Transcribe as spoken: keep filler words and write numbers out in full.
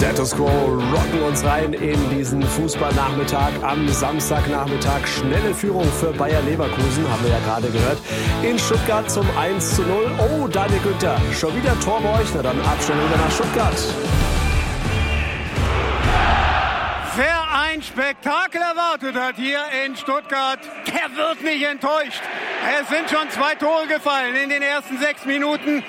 Status Quo rocken uns rein in diesen Fußballnachmittag am Samstagnachmittag. Schnelle Führung für Bayer Leverkusen, haben wir ja gerade gehört. In Stuttgart zum eins zu null. Oh, Daniel Günther, schon wieder Tor bei euch. Na dann Abstellung wieder nach Stuttgart. Wer ein Spektakel erwartet hat hier in Stuttgart, der wird nicht enttäuscht. Es sind schon zwei Tore gefallen in den ersten sechs Minuten.